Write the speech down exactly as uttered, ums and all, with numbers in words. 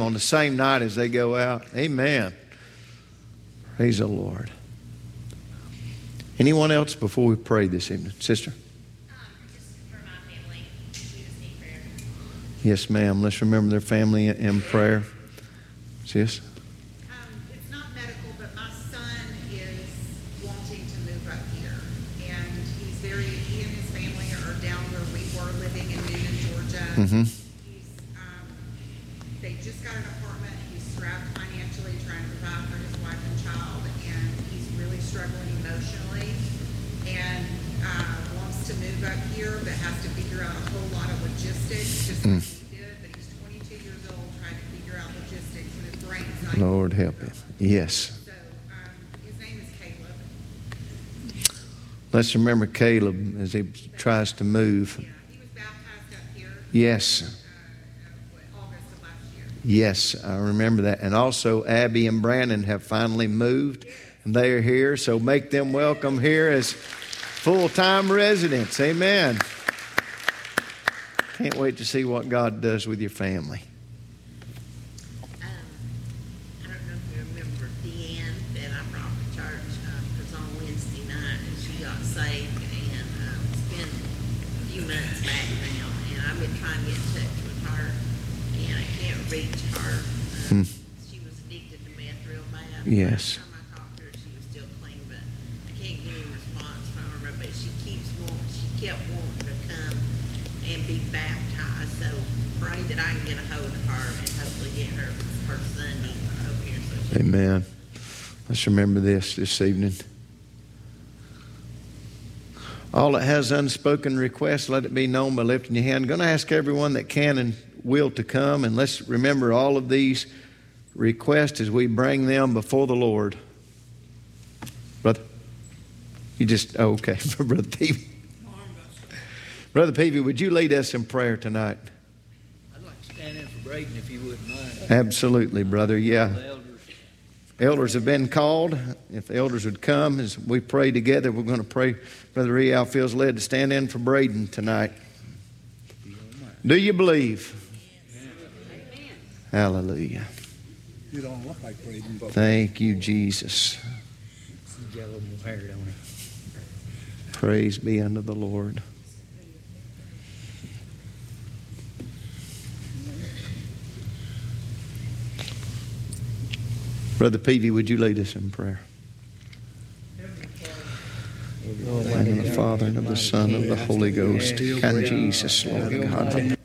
on the same night as they go out. Amen. Praise the Lord. Anyone else before we pray this evening? Sister? Um, just for my family, we just need prayer. Yes, ma'am. Let's remember their family in prayer. Sis? Um, it's not medical, but my son is wanting to move up here. And he's very, he and his family are down where we were living in Newnan, Georgia. Mm-hmm. He's, um, they just got an apartment. He's strapped financially, trying to provide for his wife and child. And he's really struggling emotionally. And uh, wants to move up here, but has to figure out a whole lot of logistics, just Mm. like he did. But he's twenty-two years old, trying to figure out logistics, and his brain's not. Lord help him. Yes. So um, his name is Caleb. Let's remember Caleb as he tries to move. Yeah, he was baptized up here. Yes. Uh, uh, what, August of last year. Yes, I remember that. And also Abby and Brandon have finally moved. And they are here. So make them welcome here as full-time residents. Amen. Can't wait to see what God does with your family. Um, I don't know if you remember Deanne that I brought to church. Uh, it was on Wednesday night, and she got saved. And uh, it's been a few months back now, and I've been trying to get in touch with her, and I can't reach her. Uh, Hmm. She was addicted to meth real bad. Yes. Last time I talked to her, she was still clean, but I can't get any response from her. But she keeps wanting, she kept wanting to come and be baptized. So pray that I can get a hold of her and hopefully get her her Sunday over here. So she Amen. Let's remember this this evening. All that has unspoken requests, let it be known by lifting your hand. I'm going to ask everyone that can and will to come, and let's remember all of these requests as we bring them before the Lord. Brother, you just, oh, okay, for Brother Peavy. Brother Peavy, would you lead us in prayer tonight? I'd like to stand in for Braden if you wouldn't mind. Absolutely, brother, yeah. The elders. Elders have been called. If the elders would come as we pray together, we're going to pray. Brother Real feels led to stand in for Braden tonight. Do you believe? Amen. Hallelujah. You don't look like Braden, but Thank you, Jesus. He's got a little more hair, don't he? Praise be unto the Lord. Brother Peavy, would you lead us in prayer? In the name of the Father, and of the Son, and of the Holy Ghost. Kind Jesus, Lord God.